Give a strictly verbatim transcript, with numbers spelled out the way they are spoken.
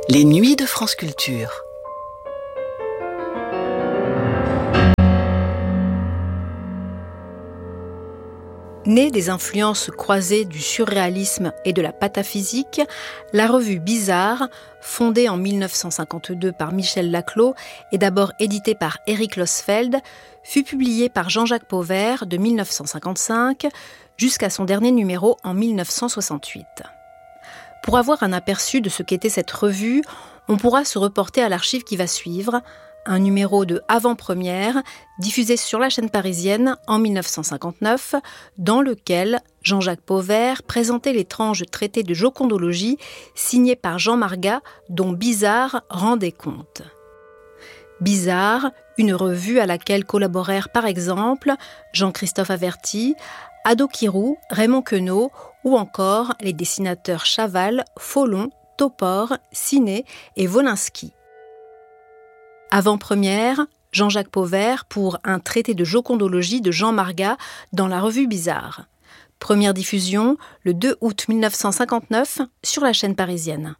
Les nuits de France Culture. Née des influences croisées du surréalisme et de la pataphysique, la revue Bizarre, fondée en dix-neuf cent cinquante-deux par Michel Laclos et d'abord éditée par Éric Losfeld, fut publiée par Jean-Jacques Pauvert de dix-neuf cent cinquante-cinq jusqu'à son dernier numéro en dix-neuf cent soixante-huit. Pour avoir un aperçu de ce qu'était cette revue, on pourra se reporter à l'archive qui va suivre, un numéro de avant-première diffusé sur la chaîne parisienne en dix-neuf cent cinquante-neuf, dans lequel Jean-Jacques Pauvert présentait l'étrange traité de jocondologie signé par Jean Margat, dont Bizarre rendait compte. Bizarre, une revue à laquelle collaborèrent par exemple Jean-Christophe Averty, Ado Kirou, Raymond Queneau ou encore les dessinateurs Chaval, Follon, Topor, Ciné et Wolinski. Avant-première, Jean-Jacques Pauvert pour un traité de jocondologie de Jean Margat dans la revue Bizarre. Première diffusion le deux août dix-neuf cent cinquante-neuf sur la chaîne parisienne.